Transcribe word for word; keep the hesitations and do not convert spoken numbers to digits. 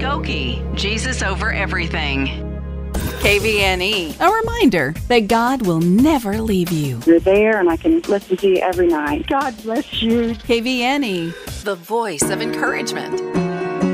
Skokie, Jesus over everything. K V N E, a reminder that God will never leave you. You're there and I can listen to you every night. God bless you. K V N E, the voice of encouragement.